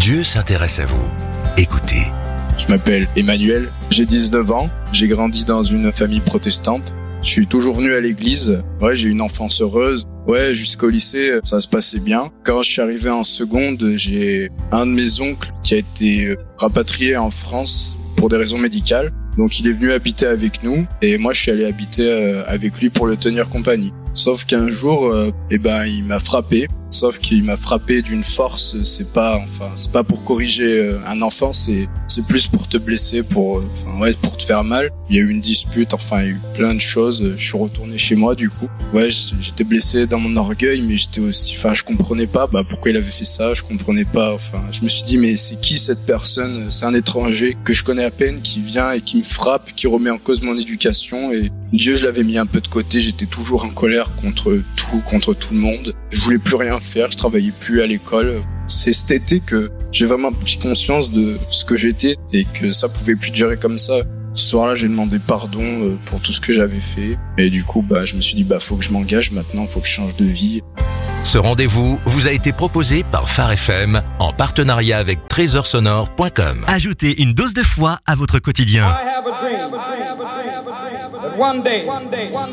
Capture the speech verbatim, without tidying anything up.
Dieu s'intéresse à vous. Écoutez. Je m'appelle Emmanuel, j'ai dix-neuf ans, j'ai grandi dans une famille protestante. Je suis toujours venu à l'église. Ouais, j'ai eu une enfance heureuse. Ouais, jusqu'au lycée, ça se passait bien. Quand je suis arrivé en seconde, j'ai un de mes oncles qui a été rapatrié en France pour des raisons médicales. Donc il est venu habiter avec nous et moi je suis allé habiter avec lui pour le tenir compagnie. Sauf qu'un jour, euh, eh ben, il m'a frappé. Sauf qu'il m'a frappé d'une force. C'est pas, enfin, c'est pas pour corriger euh, un enfant. C'est, c'est plus pour te blesser, pour, euh, enfin, ouais, pour te faire mal. Il y a eu une dispute. Enfin, il y a eu plein de choses. Je suis retourné chez moi, du coup. Ouais, j'étais blessé dans mon orgueil, mais j'étais aussi, enfin, je comprenais pas, bah, pourquoi il avait fait ça. Je comprenais pas. Enfin, je me suis dit, mais c'est qui cette personne? C'est un étranger que je connais à peine qui vient et qui me frappe, qui remet en cause mon éducation. Et Dieu, je l'avais mis un peu de côté. J'étais toujours en colère contre tout, contre tout le monde. Je voulais plus rien faire, je travaillais plus à l'école. C'est cet été que j'ai vraiment pris conscience de ce que j'étais et que ça pouvait plus durer comme ça. Ce soir-là, j'ai demandé pardon pour tout ce que j'avais fait. Et du coup, bah, je me suis dit, bah, faut que je m'engage maintenant, faut que je change de vie. Ce rendez-vous vous a été proposé par Phare F M en partenariat avec trésor sonore point com. Ajoutez une dose de foi à votre quotidien. I have a dream. One day,